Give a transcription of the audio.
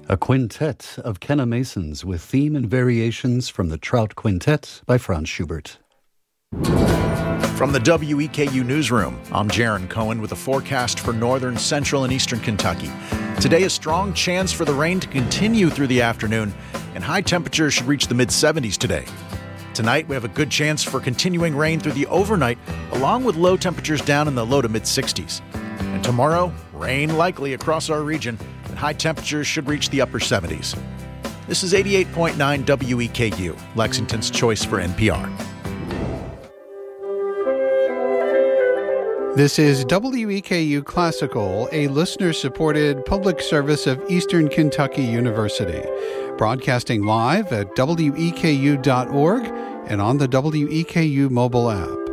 A quintet of Kenna Masons with theme and variations from the Trout Quintet by Franz Schubert. From the WEKU Newsroom, I'm Jaron Cohen with a forecast for northern, central, and eastern Kentucky. Today, a strong chance for the rain to continue through the afternoon, and high temperatures should reach the mid-70s today. Tonight, we have a good chance for continuing rain through the overnight, along with low temperatures down in the low to mid-60s. And tomorrow, rain likely across our region, and high temperatures should reach the upper 70s. This is 88.9 WEKU, Lexington's choice for NPR. This is WEKU Classical, a listener-supported public service of Eastern Kentucky University, broadcasting live at weku.org and on the WEKU mobile app.